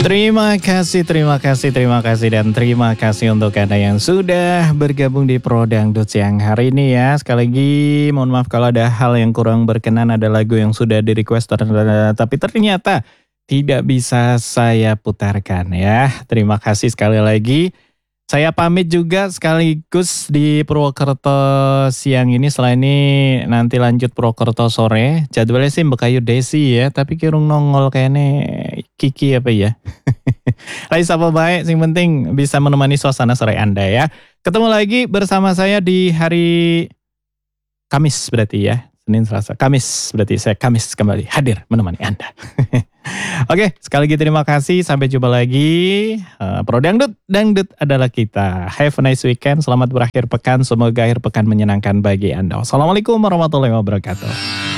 Terima kasih dan terima kasih untuk Anda yang sudah bergabung di Pro Dangdut siang hari ini ya. Sekali lagi mohon maaf kalau ada hal yang kurang berkenan, ada lagu yang sudah di request tapi ternyata tidak bisa saya putarkan ya. Terima kasih sekali lagi. Saya pamit juga sekaligus di Purwokerto siang ini. Setelah ini nanti lanjut Purwokerto sore. Jadwalnya sih Bekayu Desi ya, tapi kirung nongol kayaknya Kiki apa ya. Lain apa baik, yang penting bisa menemani suasana sore Anda ya. Ketemu lagi bersama saya di hari Kamis berarti ya. Senin, Selasa, Kamis berarti saya Kamis kembali hadir menemani Anda. Oke, sekali lagi terima kasih. Sampai jumpa lagi. Pro Dangdut, Dangdut adalah kita. Have a nice weekend. Selamat berakhir pekan. Semoga akhir pekan menyenangkan bagi Anda. Assalamualaikum warahmatullahi wabarakatuh.